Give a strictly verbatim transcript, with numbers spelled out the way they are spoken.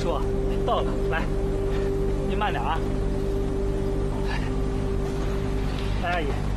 叔，到了，来，您慢点啊。哎，阿姨。